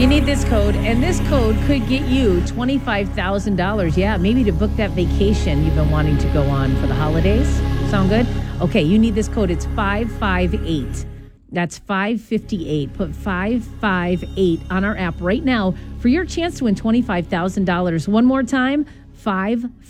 You need this code, and this code could get you $25,000. Yeah, maybe to book that vacation you've been wanting to go on for the holidays. Sound good? Okay, you need this code. It's 558. That's 558. Put 558 on our app right now for your chance to win $25,000. One more time, 558.